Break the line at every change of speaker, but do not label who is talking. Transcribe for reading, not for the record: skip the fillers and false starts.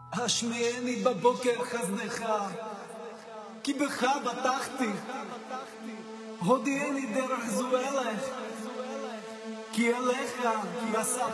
השמיעני בבוקר חסדך, כי בך בטחתי. הודיעני דרך זו אלך, כי אליך נסעתי.